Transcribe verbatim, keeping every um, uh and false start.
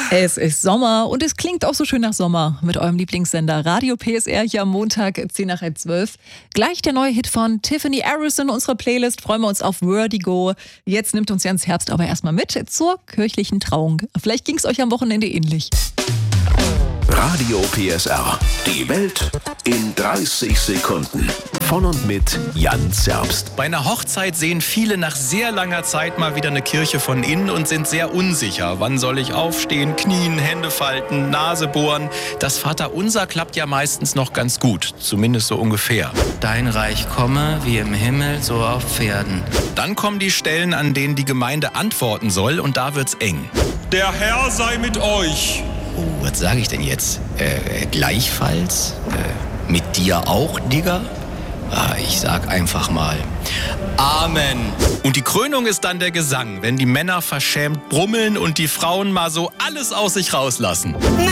Es ist Sommer und es klingt auch so schön nach Sommer mit eurem Lieblingssender Radio P S R hier am Montag zehn nach zwölf. Gleich der neue Hit von Tiffany Harris in unserer Playlist. Freuen wir uns auf Vertigo. Jetzt nimmt uns Jans Herbst aber erstmal mit zur kirchlichen Trauung. Vielleicht ging es euch am Wochenende ähnlich. Radio P S R. Die Welt in dreißig Sekunden. Von und mit Jans Herbst. Bei einer Hochzeit sehen viele nach sehr langer Zeit mal wieder eine Kirche von innen und sind sehr unsicher. Wann soll ich aufstehen, knien, Hände falten, Nase bohren? Das Vaterunser klappt ja meistens noch ganz gut, zumindest so ungefähr. Dein Reich komme, wie im Himmel, so auf Pferden. Dann kommen die Stellen, an denen die Gemeinde antworten soll, und da wird's eng. Der Herr sei mit euch. Oh, was sage ich denn jetzt? Äh, gleichfalls? Äh, mit dir auch, Digga? Ah, ich sag einfach mal Amen. Und die Krönung ist dann der Gesang, wenn die Männer verschämt brummeln und die Frauen mal so alles aus sich rauslassen.